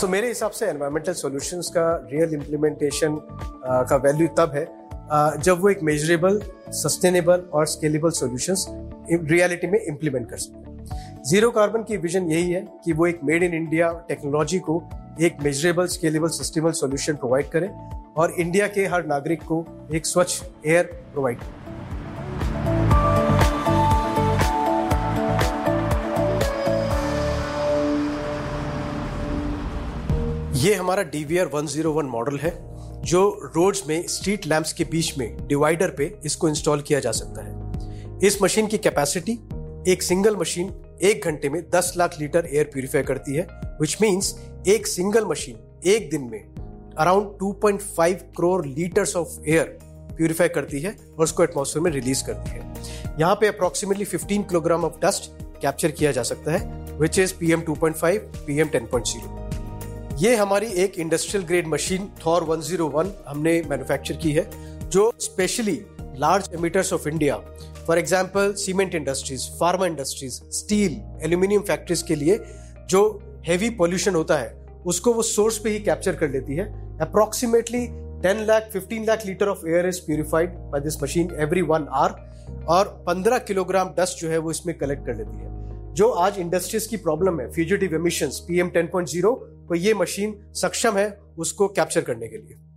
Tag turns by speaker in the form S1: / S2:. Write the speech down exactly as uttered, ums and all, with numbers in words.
S1: सो मेरे हिसाब से एनवायरमेंटल सॉल्यूशंस का रियल इम्प्लीमेंटेशन का वैल्यू तब है uh, जब वो एक मेजरेबल, सस्टेनेबल और स्केलेबल सॉल्यूशंस रियलिटी में इम्प्लीमेंट कर सकते हैं। जीरो कार्बन की विजन यही है कि वो एक मेड इन इंडिया टेक्नोलॉजी को एक measurable, scalable, sustainable solution provide करे और इंडिया के हर नागरिक को एक स्वच्छ एयर प्रोवाइड करे। ये हमारा D we are one zero one model है जो रोड्स में स्ट्रीट लैंप्स के बीच में डिवाइडर पे इसको इंस्टॉल किया जा सकता है। इस मशीन की कैपेसिटी, एक सिंगल मशीन एक घंटे में दस लाख लीटर एयर प्यूरिफाई करती है, विच मीन्स एक सिंगल मशीन एक दिन में around two point five crore litres of air purify करती है और उसको एटमॉस्फेयर में रिलीज करती है। यहाँ पे approximately fifteen kilogram of dust capture किया जा सकता है, which is P M two point five, P M ten point zero. ये हमारी एक industrial grade machine Thor one zero one हमने मैन्युफैक्चर की है, जो specially large emitters of India, for example cement industries, pharma industries, steel, aluminium factories के लिए जो हैवी पॉल्यूशन होता है उसको वो सोर्स पे ही कैप्चर कर लेती है। Approximately ten lakh fifteen lakh litre of air is purified by this machine every one hour और पंद्रह किलोग्राम डस्ट जो है वो इसमें कलेक्ट कर लेती है। जो आज इंडस्ट्रीज की प्रॉब्लम है, fugitive emissions, P M ten point zero, को ये मशीन सक्षम है उसको कैप्चर करने के लिए।